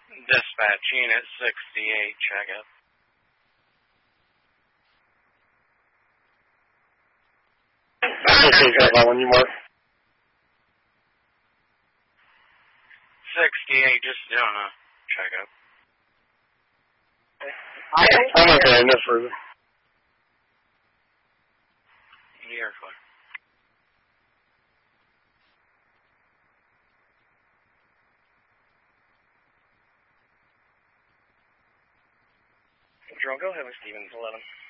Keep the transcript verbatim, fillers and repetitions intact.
Dispatch Unit sixty-eight, check up. Okay, got that one, you mark. sixty-eight, just doing a checkup. I'm okay, no further. You're clear. Control, go ahead with Stevens eleven.